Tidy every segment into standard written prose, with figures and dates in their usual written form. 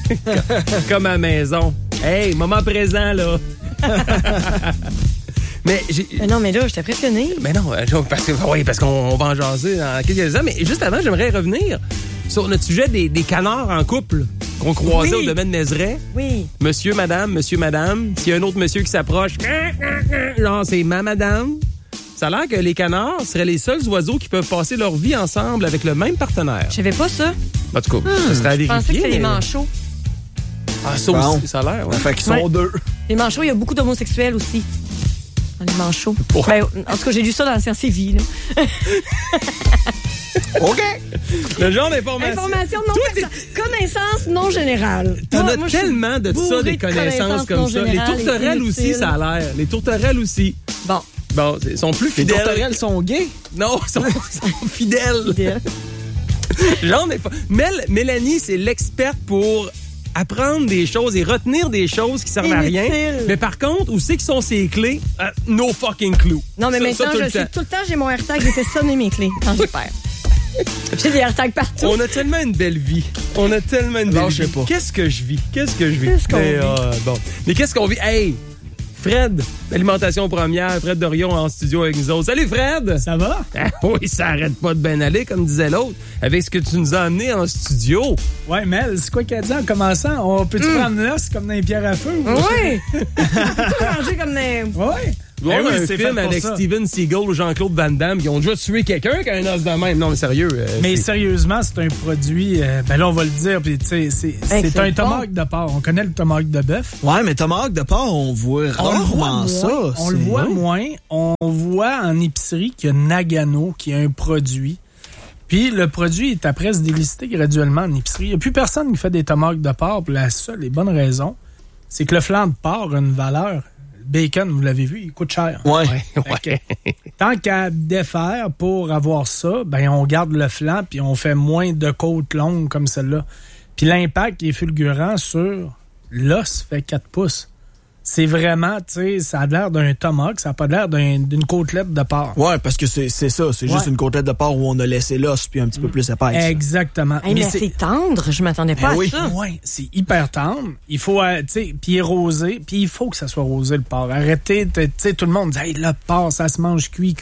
Comme à la maison. Hey, moment présent, là. Mais non, mais là, j'étais impressionné. Mais non, parce qu'on va en jaser dans quelques instants. Mais juste avant, j'aimerais revenir sur notre sujet des canards en couple qu'on croisait au domaine Mézeray. Oui. Monsieur, madame. S'il y a un autre monsieur qui s'approche, genre, c'est ma madame. Ça a l'air que les canards seraient les seuls oiseaux qui peuvent passer leur vie ensemble avec le même partenaire. Je savais pas ça. En tout cas, ça serait à vérifier. Je pensais que c'était les manchots. Ah, ça aussi, ça a l'air. Ouais. Fait qu'ils sont deux. Les manchots, il y a beaucoup d'homosexuels aussi. Dans les manchots. Oh. Ben, en tout cas, j'ai lu ça dans la Science et Vie. OK. Le genre d'information. Information non connaissance non générale. T'en as tellement de ça, des connaissances comme ça. Les tourterelles aussi, ça a l'air. Les tourterelles aussi. Bon, ils sont plus fidèles. Les tourterelles sont gays? Non, ils sont fidèles. Genre Mélanie, c'est l'experte pour apprendre des choses et retenir des choses qui servent à rien. Mais par contre, où c'est qu'ils sont ces clés? No fucking clue. Non, mais maintenant, tout le temps, j'ai mon AirTag, j'ai fait sonner mes clés quand je perds. J'ai des AirTags partout. On a tellement une belle vie. Je sais pas. Qu'est-ce que je vis? Qu'est-ce qu'on vit? Bon. Mais qu'est-ce qu'on vit? Hey! Fred, Alimentation Première, Fred Dorion en studio avec nous autres. Salut Fred! Ça va? Oui, ça arrête pas de bien aller, comme disait l'autre, avec ce que tu nous as amené en studio. Ouais, Mel, c'est quoi qu'elle dit en commençant? On peut-tu prendre l'os comme dans les pierres à feu? Oui! On peut manger comme des... Oui! Ouais, un film avec Steven Seagal ou Jean-Claude Van Damme qui ont déjà tué quelqu'un qui a un os de même. Non, mais sérieux. Mais sérieusement, c'est un produit, là, on va le dire, puis tu sais, c'est un tomahawk de porc. On connaît le tomahawk de bœuf. Ouais, mais tomahawk de porc, on voit rarement ça. On le voit moins. On voit en épicerie qu'il y a Nagano qui a un produit. Puis le produit est après se déliciter graduellement en épicerie. Il n'y a plus personne qui fait des tomahawks de porc pour la seule et bonne raison, c'est que le flanc de porc a une valeur. Bacon, vous l'avez vu, il coûte cher. Ouais. Tant qu'à défaire pour avoir ça, ben on garde le flanc puis on fait moins de côtes longues comme celle-là. Puis l'impact est fulgurant sur l'os fait 4 pouces. C'est vraiment, tu sais, ça a l'air d'un tomahawk, ça n'a pas l'air d'une côtelette de porc. Ouais, parce que c'est ça, c'est juste une côtelette de porc où on a laissé l'os puis un petit peu plus épaisse. Exactement. Hey, mais c'est tendre, je m'attendais pas à ça. Oui, c'est hyper tendre. Il faut, tu sais, puis il est rosé, puis il faut que ça soit rosé le porc. Arrêtez, tu sais, tout le monde dit, hey, le porc, ça se mange cuit.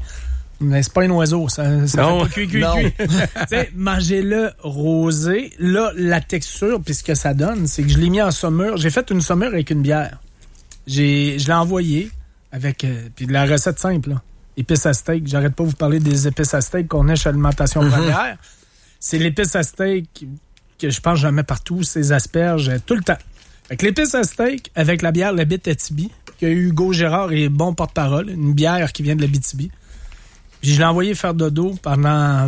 Mais c'est pas un oiseau, ça fait pas cuit. Tu sais, mangez-le rosé. Là, la texture, puis ce que ça donne, c'est que je l'ai mis en saumure. J'ai fait une saumure avec une bière. Je l'ai envoyé avec puis de la recette simple, là. Épices à steak. J'arrête pas de vous parler des épices à steak qu'on a chez Alimentation Première. C'est l'épice à steak que je pense que je mets partout, ces asperges, tout le temps. Avec l'épice à steak, avec la bière l'Abitibi, que Hugo Gérard est bon porte-parole, une bière qui vient de l'Abitibi. Puis je l'ai envoyé faire dodo pendant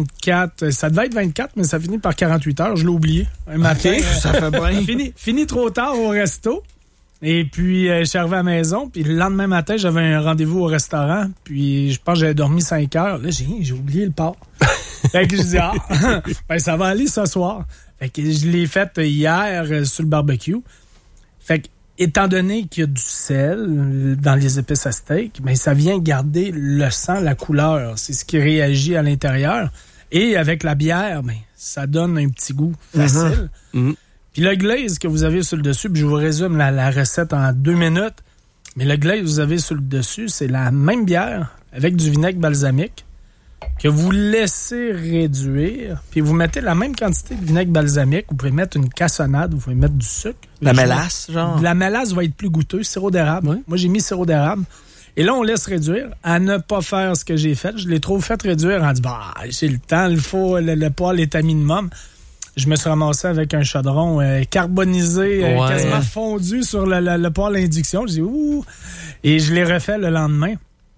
24... Ça devait être 24, mais ça finit par 48 heures. Je l'ai oublié un matin. Ça fait bien. Fini trop tard au resto. Et puis, je suis arrivé à la maison. Puis le lendemain matin, j'avais un rendez-vous au restaurant. Puis je pense que j'avais dormi 5 heures. Là, j'ai oublié le porc. Fait que je dis, ben ça va aller ce soir. Fait que je l'ai fait hier sur le barbecue. Fait que, étant donné qu'il y a du sel dans les épices à steak, ben ça vient garder le sang, la couleur. C'est ce qui réagit à l'intérieur. Et avec la bière, ben ça donne un petit goût facile. Puis le glaze que vous avez sur le dessus, puis je vous résume la recette en 2 minutes, mais le glaze que vous avez sur le dessus, c'est la même bière avec du vinaigre balsamique que vous laissez réduire, puis vous mettez la même quantité de vinaigre balsamique. Vous pouvez mettre une cassonade, vous pouvez mettre du sucre. La mélasse, genre? La mélasse va être plus goûteuse, sirop d'érable. Oui. Moi, j'ai mis sirop d'érable. Et là, on laisse réduire. À ne pas faire ce que j'ai fait, je l'ai trop fait réduire en disant, j'ai le temps, le poêle est à minimum. Je me suis ramassé avec un chaudron carbonisé, quasiment fondu sur le poêle à induction. Je dis, ouh! Et je l'ai refait le lendemain.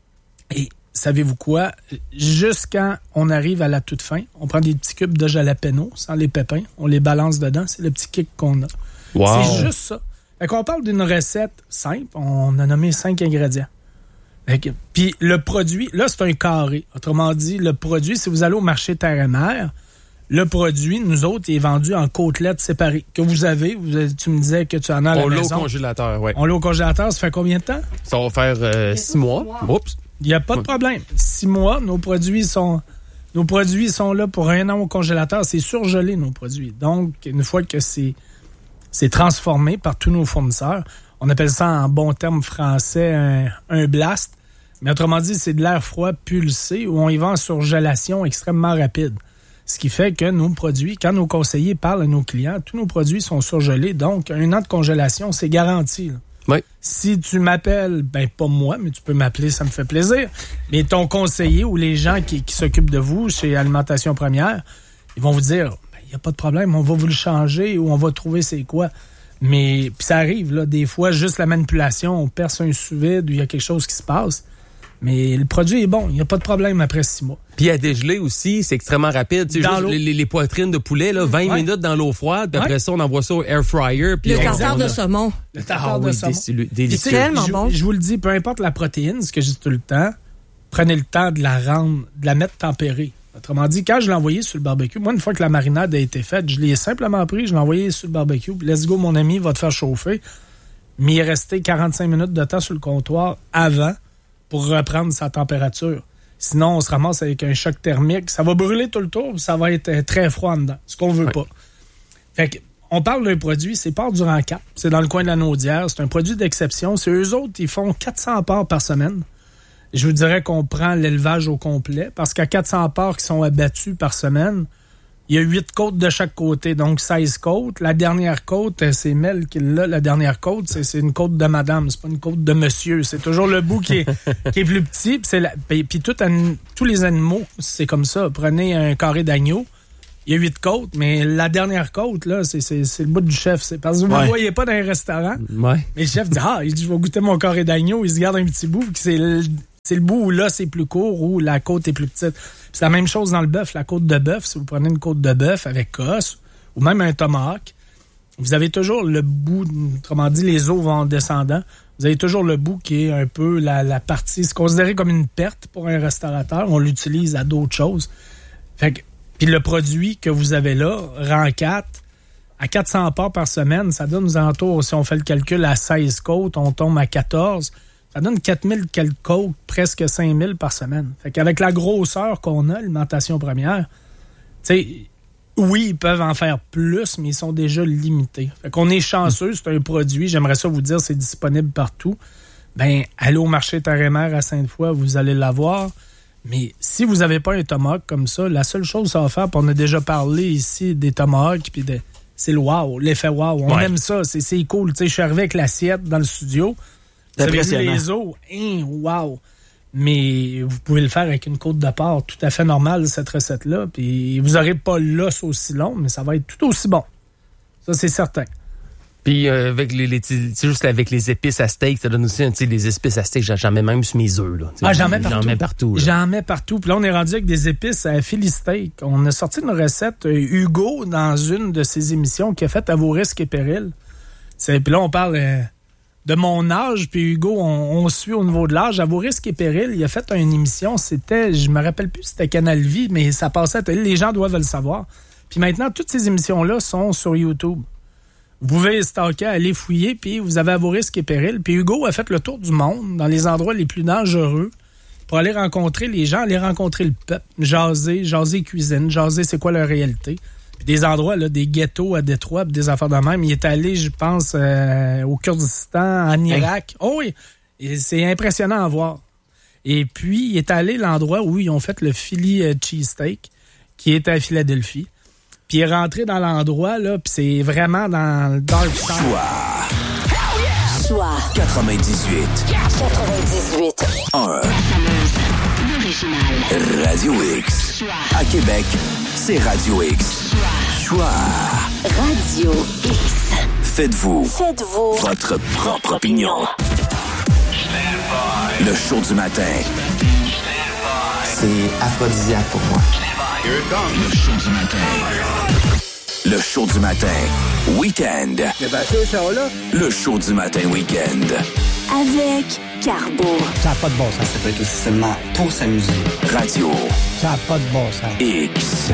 Et savez-vous quoi? Jusqu'à on arrive à la toute fin, on prend des petits cubes de jalapeno sans les pépins, on les balance dedans, c'est le petit kick qu'on a. Wow. C'est juste ça. Fait qu'on parle d'une recette simple, on a nommé 5 ingrédients. Puis le produit, là c'est un carré. Autrement dit, le produit, si vous allez au marché Terre et Mer, le produit, nous autres, il est vendu en côtelettes séparées. Que vous avez, tu me disais que tu en as à la maison. On l'a au congélateur, oui. On l'a au congélateur, ça fait combien de temps? Ça va faire 6 mois. Oups. Il n'y a pas de problème. 6 mois, nos produits sont là pour 1 an au congélateur. C'est surgelé, nos produits. Donc, une fois que c'est C'est transformé par tous nos fournisseurs. On appelle ça en bon terme français un blast. Mais autrement dit, c'est de l'air froid pulsé où on y va en surgélation extrêmement rapide. Ce qui fait que nos produits, quand nos conseillers parlent à nos clients, tous nos produits sont surgelés. Donc, 1 an de congélation, c'est garanti. Là. Oui. Si tu m'appelles, pas moi, mais tu peux m'appeler, ça me fait plaisir. Mais ton conseiller ou les gens qui s'occupent de vous chez Alimentation Première, ils vont vous dire, il n'y a pas de problème, on va vous le changer ou on va trouver c'est quoi. Mais puis ça arrive, là, des fois, juste la manipulation, on perce un sous-vide ou il y a quelque chose qui se passe. Mais le produit est bon, il n'y a pas de problème après 6 mois. Puis à dégeler aussi, c'est extrêmement rapide. Juste les poitrines de poulet, là, 20 minutes dans l'eau froide, puis après ça, on envoie ça au air fryer. Puis le tartare de saumon. Le tartare de saumon. Délicieux. Tellement bon. Je vous le dis, peu importe la protéine, ce que je dis tout le temps, prenez le temps de la mettre tempérée. Autrement dit, quand je l'ai envoyé sur le barbecue, moi, une fois que la marinade a été faite, je l'ai simplement pris, je l'ai envoyé sur le barbecue, puis let's go, mon ami, va te faire chauffer. Mais il est resté 45 minutes de temps sur le comptoir avant pour reprendre sa température. Sinon, on se ramasse avec un choc thermique. Ça va brûler tout le tour, puis ça va être très froid en dedans, ce qu'on veut pas. Fait que, on parle d'un produit, c'est Porc du Rang-Cap. C'est dans le coin de la Naudière. C'est un produit d'exception. C'est eux autres, ils font 400 porcs par semaine. Je vous dirais qu'on prend l'élevage au complet, parce qu'à 400 porcs qui sont abattus par semaine, il y a 8 côtes de chaque côté, donc 16 côtes. La dernière côte, c'est Mel qui l'a. La dernière côte, c'est une côte de madame, c'est pas une côte de monsieur. C'est toujours le bout qui est plus petit. Puis tous les animaux, c'est comme ça. Prenez un carré d'agneau, il y a 8 côtes, mais la dernière côte, là, c'est le bout du chef. C'est parce que vous ne me voyez pas dans un restaurant. Ouais. Mais le chef dit, il dit, je vais goûter mon carré d'agneau. Il se garde un petit bout, puis c'est le bout où là, c'est plus court, où la côte est plus petite. C'est la même chose dans le bœuf. La côte de bœuf, si vous prenez une côte de bœuf avec os ou même un tomahawk, vous avez toujours le bout, autrement dit, les os vont en descendant. Vous avez toujours le bout qui est un peu la partie, c'est considéré comme une perte pour un restaurateur. On l'utilise à d'autres choses. Fait que, puis le produit que vous avez là, rang 4, à 400 porcs par semaine, ça donne aux alentours, si on fait le calcul à 16 côtes, on tombe à 14. Ça donne 4000 quelques côtes, presque 5000 par semaine. Fait qu'avec la grosseur qu'on a, Alimentation Première, tu sais, oui, ils peuvent en faire plus, mais ils sont déjà limités. Fait qu'on est chanceux, c'est un produit, j'aimerais ça vous dire, c'est disponible partout. Ben, allez au marché Terre-et-Mer à Sainte-Foy, vous allez l'avoir. Mais si vous n'avez pas un tomahawk comme ça, la seule chose que ça va faire, puis on a déjà parlé ici des tomahawks, puis c'est le wow, l'effet wow. On aime ça, c'est cool. Tu sais, je suis arrivé avec l'assiette dans le studio. Vous avez vu les os, wow! Mais vous pouvez le faire avec une côte de porc tout à fait normale, cette recette-là. Puis vous n'aurez pas l'os aussi long, mais ça va être tout aussi bon. Ça, c'est certain. Puis avec c'est juste avec les épices à steak, ça donne aussi les épices à steak, j'en mets même sur mes œufs. J'en mets partout. J'en mets partout. J'en mets partout. Puis là, on est rendu avec des épices à Philly steak. On a sorti une recette, Hugo, dans une de ses émissions, qui a fait À vos risques et périls. Puis là, on parle de mon âge, puis Hugo, on suit au niveau de l'âge. À vos risques et périls, il a fait une émission, c'était, je me rappelle plus, c'était Canal Vie, mais ça passait à télé, les gens doivent le savoir. Puis maintenant, toutes ces émissions-là sont sur YouTube. Vous pouvez stalker, aller fouiller, puis vous avez À vos risques et périls. Puis Hugo a fait le tour du monde, dans les endroits les plus dangereux, pour aller rencontrer les gens, aller rencontrer le peuple, jaser cuisine, jaser c'est quoi leur réalité. Des endroits, là, des ghettos à Détroit, des affaires de même. Il est allé, je pense, au Kurdistan, en Irak. Oh oui! Et c'est impressionnant à voir. Et puis, il est allé à l'endroit où ils ont fait le Philly cheesesteak, qui est à Philadelphie. Puis il est rentré dans l'endroit, là, puis c'est vraiment dans le dark side. Choix 98. 1. Radio X. À Québec, c'est Radio X. Choix. Radio X. Faites-vous votre propre opinion. Le show du matin. C'est aphrodisiaque pour moi. Le show du matin. Le show du matin. Week-end. Le show du matin week-end. Avec Carbo. Ça n'a pas de bon sens. Ça peut être aussi seulement pour s'amuser. Radio. Ça n'a pas de bon sens. X.